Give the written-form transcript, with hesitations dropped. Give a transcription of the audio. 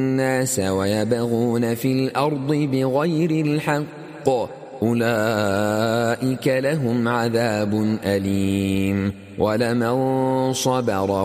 الناس ويبغون في الأرض بغير الحق أولئك لهم عذاب أليم ولمن صبر